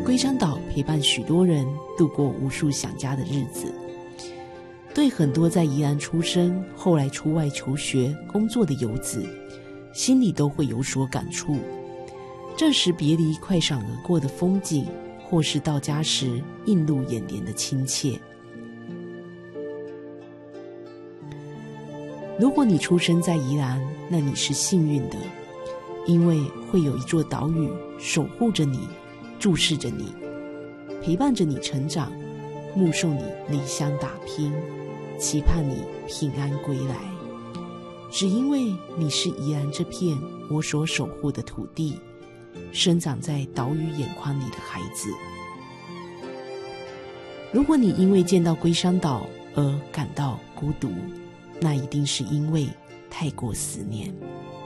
龟山岛陪伴许多人度过无数想家的日子，对很多在宜兰出生后来出外求学工作的游子，心里都会有所感触。这时别离快闪而过的风景，或是到家时映入眼帘的亲切。如果你出生在宜兰，那你是幸运的，因为会有一座岛屿守护着你，注视着你，陪伴着你成长，目送你离乡打拼，期盼你平安归来。只因为你是宜兰这片我所守护的土地，生长在岛屿眼眶里的孩子。如果你因为见到龟山岛而感到孤独，那一定是因为太过思念。